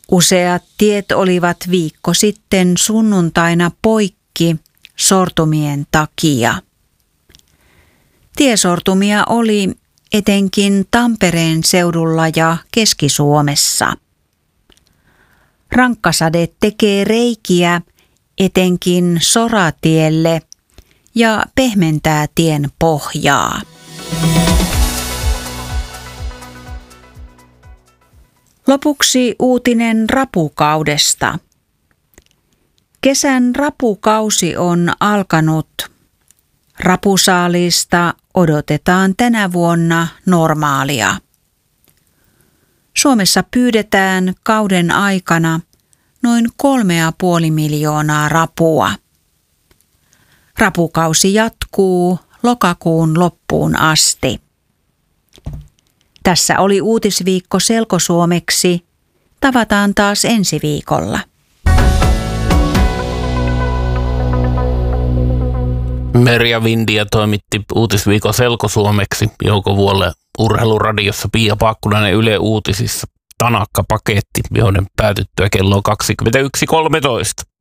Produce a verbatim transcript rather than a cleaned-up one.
Useat tiet olivat viikko sitten sunnuntaina poikki sortumien takia. Tiesortumia oli etenkin Tampereen seudulla ja Keski-Suomessa. Rankkasade tekee reikiä etenkin soratielle ja pehmentää tien pohjaa. Lopuksi uutinen rapukaudesta. Kesän rapukausi on alkanut. Rapusaalista odotetaan tänä vuonna normaalia. Suomessa pyydetään kauden aikana noin kolme ja puoli miljoonaa rapua. Rapukausi jatkuu lokakuun loppuun asti. Tässä oli Uutisviikko selkosuomeksi. Tavataan taas ensi viikolla. Merja Vindia toimitti Uutisviikon selkosuomeksi. Jouko Vuolle Urheiluradiossa, Pia Paakkunainen Yle Uutisissa. Tanakka paketti, joiden päätyttyä kello kaksikymmentäyksi kolmetoista.